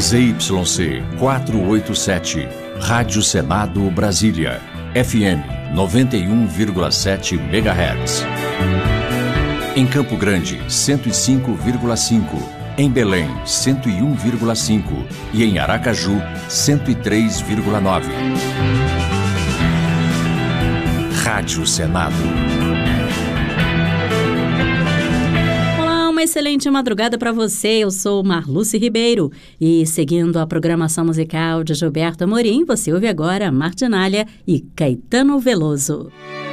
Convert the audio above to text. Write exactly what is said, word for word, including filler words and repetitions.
Z Y C quatrocentos e oitenta e sete, Rádio Senado Brasília, F M noventa e um vírgula sete megahertz. Em Campo Grande, cento e cinco vírgula cinco. Em Belém, cento e um vírgula cinco. E em Aracaju, cento e três vírgula nove. Rádio Senado. Olá, uma excelente madrugada para você. Eu sou Marluce Ribeiro e seguindo a programação musical de Gilberto Amorim, você ouve agora Martinália e Caetano Veloso.